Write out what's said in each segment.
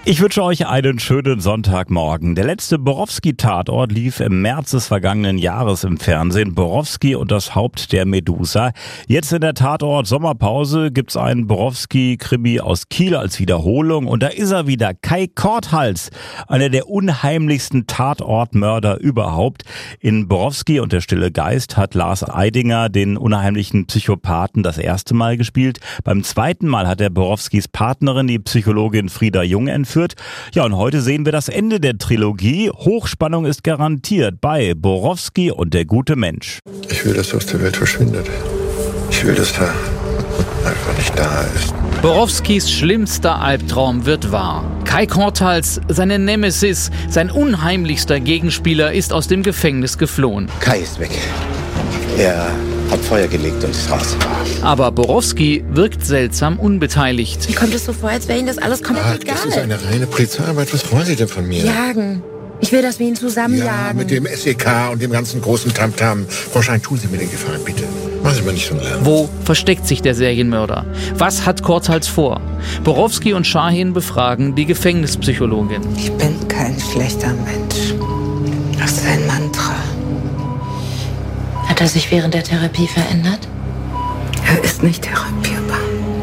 Ich wünsche euch einen schönen Sonntagmorgen. Der letzte Borowski-Tatort lief im März des vergangenen Jahres im Fernsehen. Borowski und das Haupt der Medusa. Jetzt in der Tatort-Sommerpause gibt's einen Borowski-Krimi aus Kiel als Wiederholung. Und da ist er wieder, Kai Korthals, einer der unheimlichsten Tatortmörder überhaupt. In Borowski und der stille Geist hat Lars Eidinger den unheimlichen Psychopathen das erste Mal gespielt. Beim zweiten Mal hat er Borowskis Partnerin, die Psychologin Frieda Jung, entführt. Ja, und heute sehen wir das Ende der Trilogie. Hochspannung ist garantiert bei Borowski und der gute Mensch. Ich will, dass er aus der Welt verschwindet. Ich will, dass er einfach nicht da ist. Borowskis schlimmster Albtraum wird wahr. Kai Korthals, seine Nemesis, sein unheimlichster Gegenspieler, ist aus dem Gefängnis geflohen. Kai ist weg. Er hat Feuer gelegt und ist raus. Aber Borowski wirkt seltsam unbeteiligt. Mir kommt es so vor, als wäre Ihnen das alles komplett egal. Das ist eine reine Polizeiarbeit. Was wollen Sie denn von mir? Jagen. Ich will, dass wir ihn zusammenjagen. Ja, mit dem SEK und dem ganzen großen Tamtam. Frau Schein, tun Sie mir den Gefallen, bitte. Machen Sie mir nicht so einen Lärm. Wo versteckt sich der Serienmörder? Was hat Korthals vor? Borowski und Shahin befragen die Gefängnispsychologin. Ich bin kein schlechter Mensch. Das ist ein Mantra. Hat er sich während der Therapie verändert? Er ist nicht therapierbar.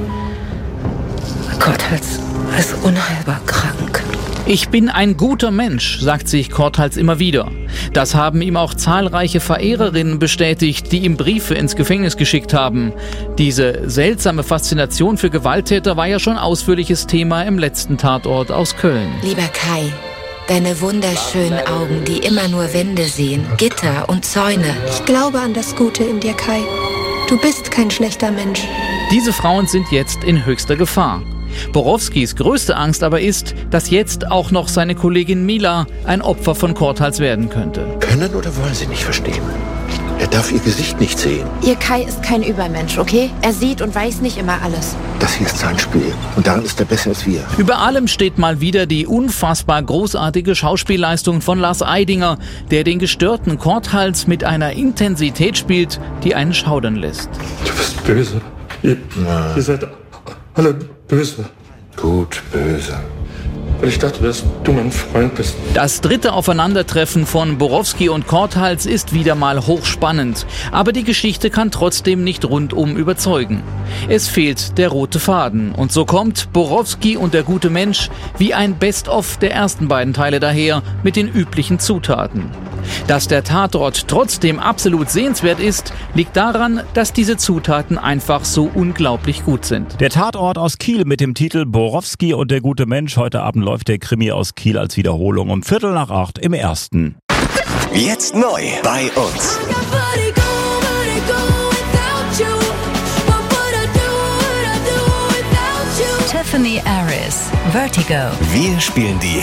Korthals ist unheilbar krank. Ich bin ein guter Mensch, sagt sich Korthals immer wieder. Das haben ihm auch zahlreiche Verehrerinnen bestätigt, die ihm Briefe ins Gefängnis geschickt haben. Diese seltsame Faszination für Gewalttäter war ja schon ausführliches Thema im letzten Tatort aus Köln. Lieber Kai, deine wunderschönen Augen, die immer nur Wände sehen, Gitter und Zäune. Ich glaube an das Gute in dir, Kai. Du bist kein schlechter Mensch. Diese Frauen sind jetzt in höchster Gefahr. Borowskis größte Angst aber ist, dass jetzt auch noch seine Kollegin Mila ein Opfer von Korthals werden könnte. Können oder wollen Sie nicht verstehen? Er darf Ihr Gesicht nicht sehen. Ihr Kai ist kein Übermensch, okay? Er sieht und weiß nicht immer alles. Das hier ist sein Spiel und darin ist er besser als wir. Über allem steht mal wieder die unfassbar großartige Schauspielleistung von Lars Eidinger, der den gestörten Korthals mit einer Intensität spielt, die einen schaudern lässt. Du bist böse. Ihr seid alle böse. Gut, böse. Weil ich dachte, dass du mein Freund bist. Das dritte Aufeinandertreffen von Borowski und Korthals ist wieder mal hochspannend. Aber die Geschichte kann trotzdem nicht rundum überzeugen. Es fehlt der rote Faden. Und so kommt Borowski und der gute Mensch wie ein Best-of der ersten beiden Teile daher mit den üblichen Zutaten. Dass der Tatort trotzdem absolut sehenswert ist, liegt daran, dass diese Zutaten einfach so unglaublich gut sind. Der Tatort aus Kiel mit dem Titel Borowski und der gute Mensch. Heute Abend läuft der Krimi aus Kiel als Wiederholung um 7:45 im Ersten. Jetzt neu bei uns. Tiffany Aris, Vertigo. Wir spielen die